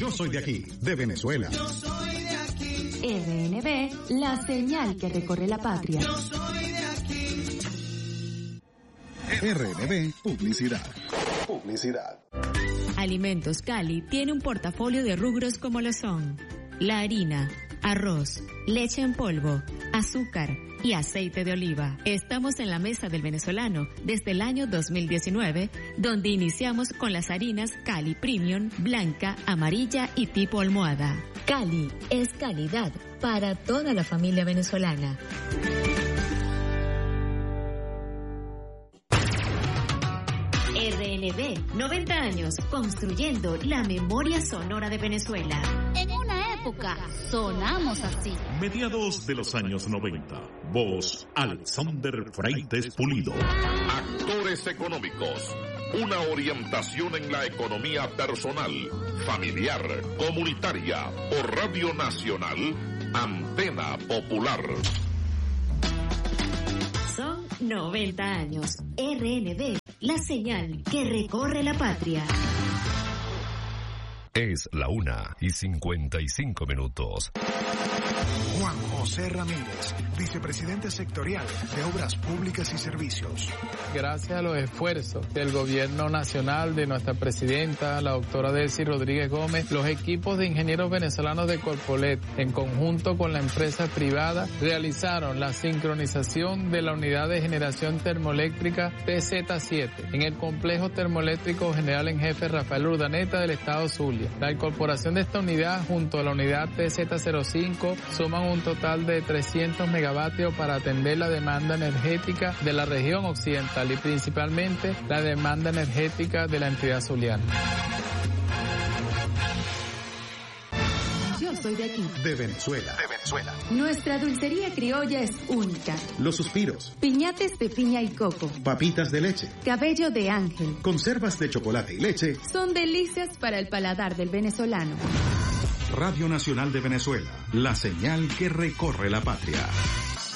Yo soy de aquí, de Venezuela. Yo soy de aquí. RNB, la señal que recorre la patria. Yo soy de aquí. RNB Publicidad. Publicidad. Alimentos Cali tiene un portafolio de rubros como lo son la harina, arroz, leche en polvo, azúcar y aceite de oliva. Estamos en la mesa del venezolano desde el año 2019, donde iniciamos con las harinas Cali Premium, blanca, amarilla y tipo almohada. Cali es calidad para toda la familia venezolana. RNB, 90 años construyendo la memoria sonora de Venezuela. En una época sonamos así. Mediados de los años 90. Voz Alexander Freites Pulido. Actores económicos. Una orientación en la economía personal, familiar, comunitaria. Por Radio Nacional, Antena Popular. Son 90 años. RNB, la señal que recorre la patria. Es la 1:55. Juan José Ramírez, vicepresidente sectorial de Obras Públicas y Servicios. Gracias a los esfuerzos del gobierno nacional, de nuestra presidenta, la doctora Delcy Rodríguez Gómez, los equipos de ingenieros venezolanos de Corpolet, en conjunto con la empresa privada, realizaron la sincronización de la unidad de generación termoeléctrica TZ7 en el complejo termoeléctrico general en jefe Rafael Urdaneta del estado Zulia. La incorporación de esta unidad junto a la unidad TZ05 suman un total de 300 megavatios para atender la demanda energética de la región occidental y principalmente la demanda energética de la entidad zuliana. Yo soy de aquí. De Venezuela. De Venezuela. Nuestra dulcería criolla es única. Los suspiros. Piñates de piña y coco. Papitas de leche. Cabello de ángel. Conservas de chocolate y leche. Son delicias para el paladar del venezolano. Radio Nacional de Venezuela. La señal que recorre la patria.